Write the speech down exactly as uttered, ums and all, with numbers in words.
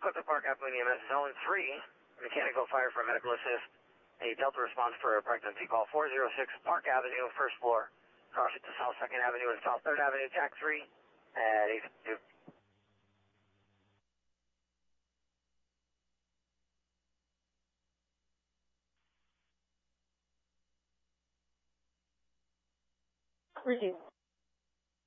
Clifton Park Avenue E M S Zone three, mechanical fire for medical assist. A Delta response for a pregnancy call four oh six Park Avenue, first floor. Caution to South second Avenue and South third Avenue, Jack three at eight two. Reading